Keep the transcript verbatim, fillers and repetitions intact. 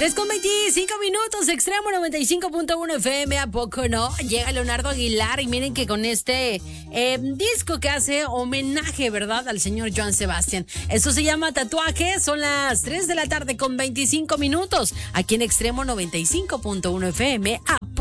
tres con veinticinco minutos, Extremo noventa y cinco punto uno F M, ¿a poco no? Llega Leonardo Aguilar y miren que con este eh, disco que hace homenaje, ¿verdad?, al señor Joan Sebastián. Esto se llama Tatuaje. Son las tres de la tarde con veinticinco minutos, aquí en Extremo noventa y cinco punto uno F M, ¿a poco